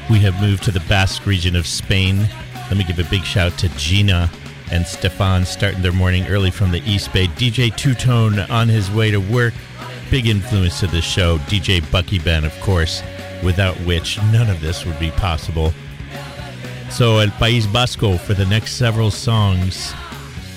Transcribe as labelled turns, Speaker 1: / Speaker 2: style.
Speaker 1: We have moved to the Basque region of Spain. Let me give a big shout to Gina and Stefan starting their morning early from the East Bay. DJ Two-Tone on his way to work. Big influence to this show. DJ Bucky Ben, of course, without which none of this would be possible. So El País Vasco for the next several songs.